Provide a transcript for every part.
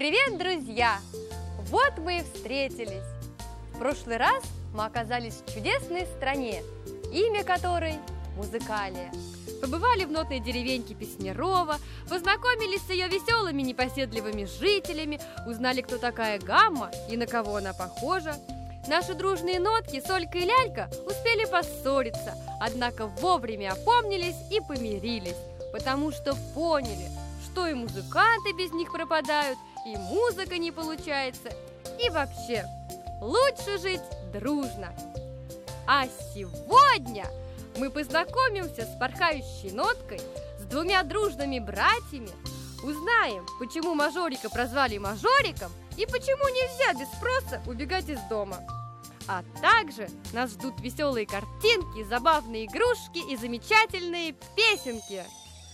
Привет, друзья! Вот мы и встретились. В прошлый раз мы оказались в чудесной стране, имя которой Музыкалия. Побывали в нотной деревеньке Песнярова, познакомились с ее веселыми непоседливыми жителями, узнали, кто такая Гамма и на кого она похожа. Наши дружные нотки, Солька и Лялька, успели поссориться, однако вовремя опомнились и помирились, потому что поняли, что и музыканты без них пропадают, и музыка не получается, и вообще лучше жить дружно. А сегодня мы познакомимся с порхающей ноткой, с двумя дружными братьями, узнаем, почему Мажорика прозвали Мажориком и почему нельзя без спроса убегать из дома. А также нас ждут веселые картинки, забавные игрушки и замечательные песенки.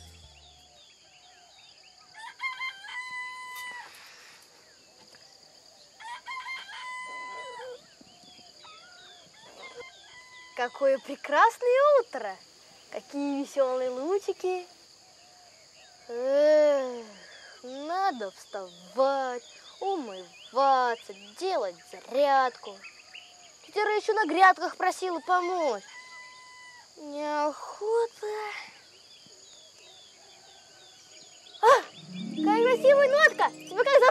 Какое прекрасное утро! Какие веселые лучики! Эх, надо вставать, умываться, делать зарядку. Тетя Ра еще на грядках просила помочь. Неохота. Какая красивая нотка! Тебя как